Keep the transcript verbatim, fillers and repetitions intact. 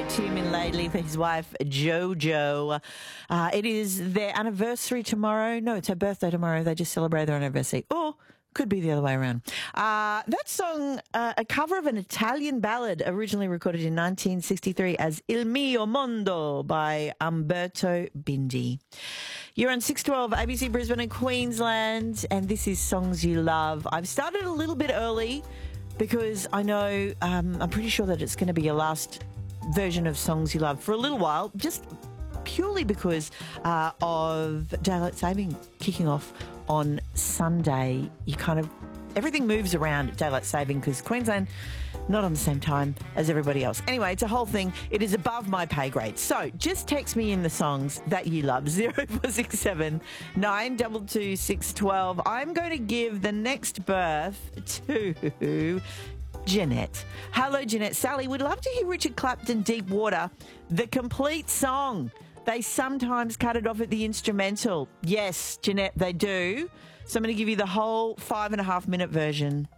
Tim in Laidley for his wife, Jojo. Uh, it is their anniversary tomorrow. No, it's her birthday tomorrow. They just celebrate their anniversary. Or could be the other way around. Uh, that song, uh, a cover of an Italian ballad originally recorded in nineteen sixty-three as Il mio mondo by Umberto Bindi. You're on six twelve A B C Brisbane and Queensland, and this is Songs You Love. I've started a little bit early because I know, um, I'm pretty sure that it's going to be your last version of Songs You Love for a little while, just purely because uh, of daylight saving kicking off on Sunday. You kind of, everything moves around daylight saving because Queensland not on the same time as everybody else. Anyway, it's a whole thing. It is above my pay grade. So just text me in the songs that you love. zero four six seven nine two two six one two. I'm going to give the next birth to Jeanette. Hello, Jeanette. Sally, we'd love to hear Richard Clapton, Deep Water, the complete song. They sometimes cut it off at the instrumental. Yes, Jeanette, they do. So I'm going to give you the whole five and a half minute version